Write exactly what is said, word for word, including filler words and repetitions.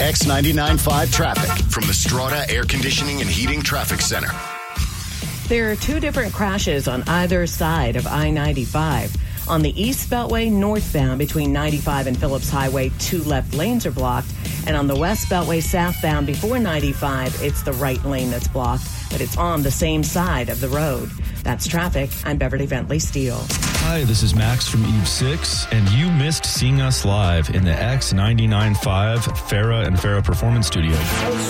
X ninety-nine point five traffic from the Strata Air Conditioning and Heating Traffic Center. There are two different crashes on either side of I ninety-five. On the East Beltway northbound between ninety-five and Phillips Highway, two left lanes are blocked. And on the West Beltway southbound before ninety-five, it's the right lane that's blocked, but it's on the same side of the road. That's traffic. I'm Beverly Bentley Steele. Hi, this is Max from Eve six, and you missed seeing us live in the X ninety-nine point five Farah and Farah Performance Studio.